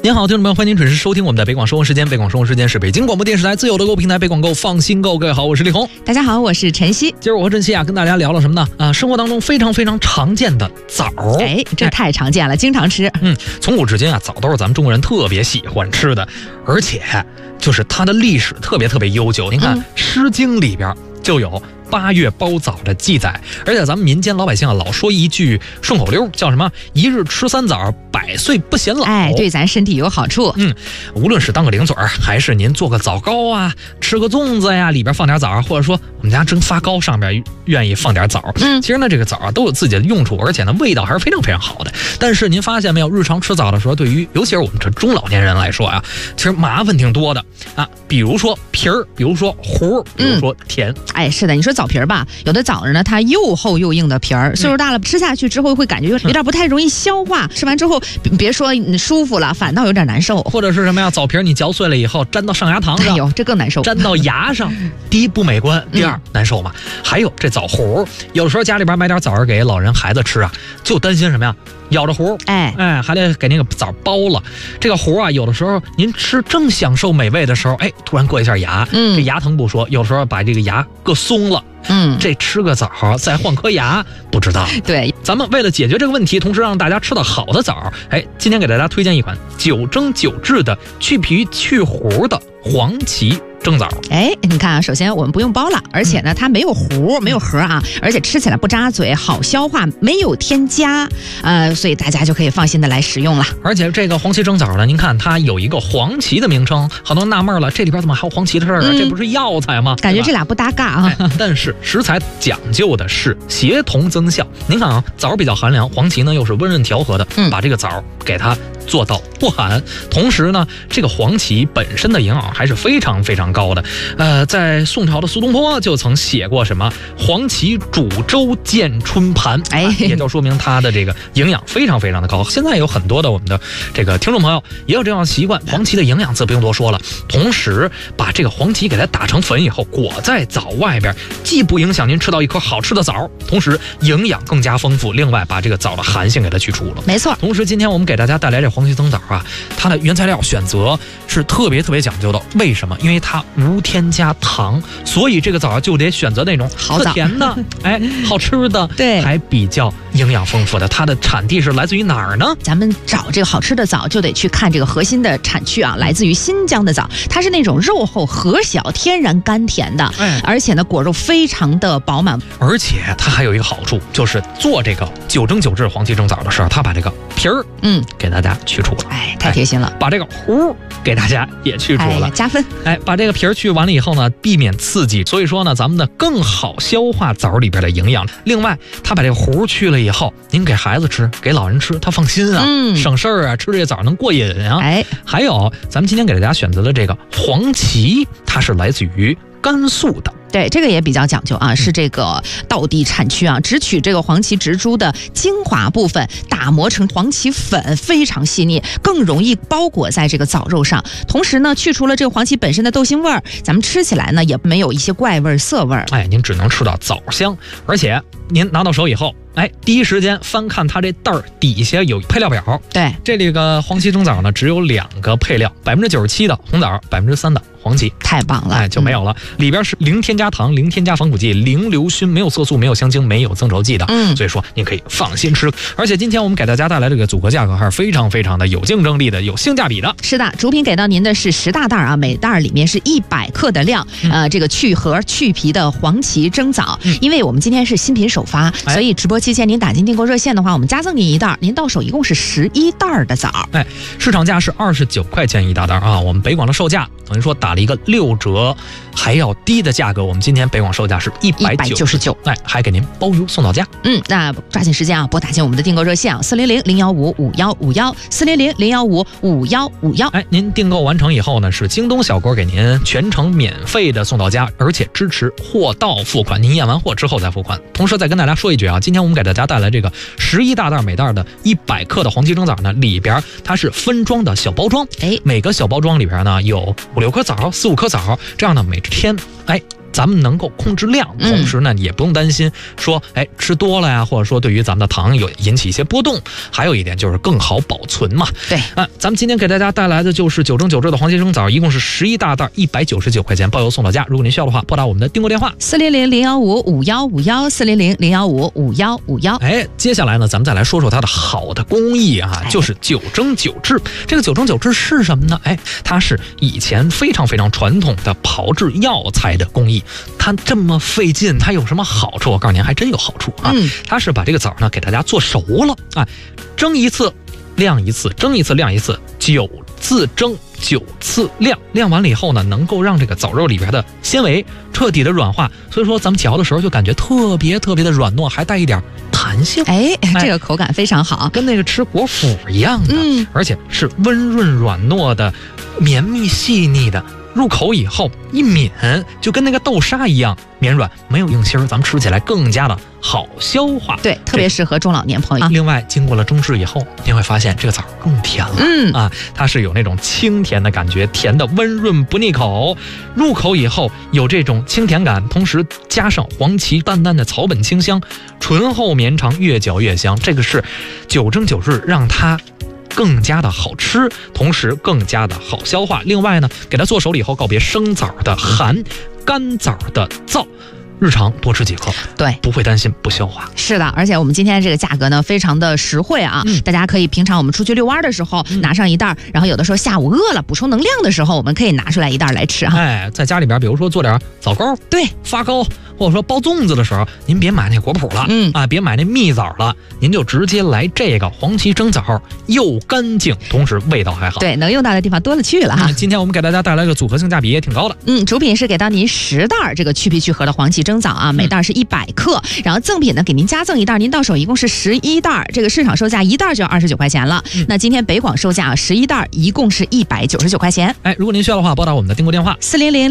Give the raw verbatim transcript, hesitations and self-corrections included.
您好，听众朋友，欢迎您准时收听我们的北广生活时间。北广生活时间是北京广播电视台自有的购物平台北广购，放心购。各位好，我是李红。 大家好，我是晨曦。 今儿我和晨曦啊，跟大家聊了什么呢？啊，生活当中非常非常常见的枣。 哎，这太常见了，哎、经常吃。 嗯，从古至今啊，枣都是咱们中国人特别喜欢吃的，而且就是它的历史特别特别悠久。您看，嗯《诗经》里边就有八月包枣的记载，而且咱们民间老百姓啊，老说一句顺口溜，叫什么？一日吃三枣，百岁不显老。 哎，对咱身体有好处。 嗯，无论是当个零嘴儿，还是您做个枣糕啊，吃个粽子呀，里边放点枣，或者说我们家蒸发糕上边愿意放点枣。嗯，其实呢，这个枣啊都有自己的用处，而且呢味道还是非常非常好的。但是您发现没有，日常吃枣的时候，对于尤其是我们这中老年人来说啊，其实麻烦挺多的啊，比如说皮儿，比如说核，比如说甜。嗯、 哎，是的，你说枣皮儿吧，有的枣儿呢，它又厚又硬的皮儿，岁数大了吃下去之后会感觉有点不太容易消化，嗯、吃完之后别说舒服了，反倒有点难受。 或者是什么呀？枣皮儿你嚼碎了以后粘到上牙膛上， 哎呦，这更难受。 粘到牙上，第一不美观，第二、嗯、难受嘛。还有这枣核，有的时候家里边买点枣儿给老人孩子吃啊，就担心什么呀？咬着核， 哎哎，还得给那个枣包了。这个核啊，有的时候您吃正享受美味的时候，哎，突然硌一下牙，嗯，这牙疼不说，有时候把这个牙硌松了。嗯，这吃个枣再换颗牙，不知道。 对， 咱们为了解决这个问题，同时让大家吃到好的枣，哎，今天给大家推荐一款九蒸九制的去皮去核的黄芪蒸枣。 哎，你看啊，首先我们不用包了，而且呢，它没有核，没有核啊，而且吃起来不扎嘴，好消化，没有添加，呃，所以大家就可以放心的来食用了。 而且这个黄芪蒸枣呢，您看它有一个黄芪的名称，很多人纳闷了，这里边怎么还有黄芪的事儿啊？嗯、这不是药材吗？ 感觉这俩不搭嘎啊。 哎、但是食材讲究的是协同增效。您看啊，枣比较寒凉，黄芪呢又是温润调和的，嗯、把这个枣给它做到不寒。同时呢，这个黄芪本身的营养还是非常非常高的。呃，在宋朝的苏东坡就曾写过什么黄芪煮粥见春盘，哎、啊，也就说明它的这个营养非常非常的高。现在有很多的我们的这个听众朋友也有这样的习惯，黄芪的营养自不用多说了。同时把这个黄芪给它打成粉以后，裹在枣外边，既不影响您吃到一颗好吃的枣，同时营养更加丰富。另外，把这个枣的寒性给它去除了。 没错。 同时，今天我们给大家带来这黄芪蒸枣啊，它的原材料选择是特别特别讲究的。为什么？因为它无添加糖，所以这个枣就得选择那种特甜的，哎，好吃的， 对， 还比较营养丰富的。它的产地是来自于哪儿呢？ 咱们找这个好吃的枣，就得去看这个核心的产区啊，来自于新疆的枣，它是那种肉厚核小、天然甘甜的，哎，而且呢，果肉非常的饱满， 而且它还有一个好处，就是做这个九蒸九制黄芪蒸枣的时候，它把这个皮儿，嗯，给大家去除了， 哎，太贴心了， 哎、把这个核给大家也去除了， 哎、加分。 哎，把这个皮儿去完了以后呢，避免刺激，所以说呢，咱们呢更好消化枣里边的营养。另外，他把这个核去了以后，您给孩子吃，给老人吃，他放心啊，嗯、省事儿啊，吃这个枣能过瘾啊。哎，还有咱们今天给大家选择的这个黄芪，它是来自于甘肃的。 对，这个也比较讲究啊，是这个道地产区啊，只取这个黄芪植株的精华部分，打磨成黄芪粉，非常细腻，更容易包裹在这个枣肉上。同时呢，去除了这个黄芪本身的豆腥味儿，咱们吃起来呢也没有一些怪味涩味儿。 哎，您只能吃到枣香，而且您拿到手以后，哎，第一时间翻看它这袋儿底下有配料表。 对， 这里个黄芪蒸枣呢，只有两个配料，百分之九十七的红枣，百分之三的黄芪， 太棒了， 哎，就没有了。嗯、里边是零添加糖、零添加防腐剂、零硫熏，没有色素、没有香精、没有增稠剂的。嗯，所以说您可以放心吃。而且今天我们给大家带来这个组合价格还是非常非常的有竞争力的，有性价比的。 是的，主品给到您的是十大袋啊，每袋里面是一百克的量。嗯、呃，这个去核去皮的黄芪蒸枣，嗯、因为我们今天是新品首发，哎、所以直播期间您打进订购热线的话，我们加赠您一袋，您到手一共是十一袋的枣。 哎，市场价是二十九块钱一大袋啊，我们北广的售价等于说打了一个六折，还要低的价格，我们今天北广售价是一百九十九，哎，还给您包邮送到家。 嗯，那抓紧时间啊，拨打进我们的订购热线啊，四零零零幺五五幺五幺，四零零零幺五五幺五幺。 哎，您订购完成以后呢，是京东小哥给您全程免费的送到家，而且支持货到付款，您验完货之后再付款。同时再跟大家说一句啊，今天我们给大家带来这个十一大袋每袋的一百克的黄芪蒸枣呢，里边它是分装的小包装，哎，每个小包装里边呢有五六颗枣、四五颗枣，这样呢每天哎咱们能够控制量，同时呢，也不用担心说，哎，吃多了呀，或者说对于咱们的糖有引起一些波动。还有一点就是更好保存嘛。 对， 啊，咱们今天给大家带来的就是九蒸九制的黄芪蒸枣，一共是十一大袋，一百九十九块钱，包邮送到家。如果您需要的话，拨打我们的订购电话四零零零幺五五幺五幺四零零零幺五五幺五幺。 哎，接下来呢，咱们再来说说它的好的工艺啊，就是九蒸九制。这个九蒸九制是什么呢？哎，它是以前非常非常传统的炮制药材的工艺。它这么费劲，它有什么好处？我告诉您，还真有好处啊！ 嗯， 它是把这个枣呢给大家做熟了啊，蒸一次晾一次，蒸一次晾一次，九次蒸九次晾，晾完了以后呢，能够让这个枣肉里边的纤维彻底的软化，所以说咱们嚼的时候就感觉特别特别的软糯，还带一点弹性。 哎，这个口感非常好， 跟那个吃果脯一样的， 嗯， 而且是温润软糯的，绵密细腻的。入口以后一抿，就跟那个豆沙一样绵软，没有硬芯儿，咱们吃起来更加的好消化。 对，特别适合中老年朋友。 另外，经过了蒸制以后，你会发现这个枣更甜了。 嗯啊，它是有那种清甜的感觉，甜的温润不腻口。入口以后有这种清甜感，同时加上黄芪淡淡的草本清香，醇厚绵长，越嚼越香。这个是九蒸九制，让它更加的好吃，同时更加的好消化。另外呢，给它做熟了以后，告别生枣的寒，干枣的燥，日常多吃几颗， 对， 不会担心不消化。 是的，而且我们今天这个价格呢，非常的实惠啊！嗯、大家可以平常我们出去遛弯的时候、嗯、拿上一袋，然后有的时候下午饿了补充能量的时候，我们可以拿出来一袋来吃啊。 哎，在家里边，比如说做点枣糕， 对， 发糕，或者说包粽子的时候，您别买那果脯了， 嗯啊，别买那蜜枣了，您就直接来这个黄芪蒸枣，又干净，同时味道还好。 对，能用到的地方多了去了哈。 嗯、今天我们给大家带来个组合性价比也挺高的。 嗯，主品是给到您十袋这个去皮去核的黄芪蒸枣啊，每袋是一百克，然后赠品呢给您加赠一袋，您到手一共是十一袋，这个市场售价一袋就要二十九块钱了。嗯、那今天北广售价十一袋一共是一百九十九块钱。 哎，如果您需要的话，拨打我们的订购电话四零零。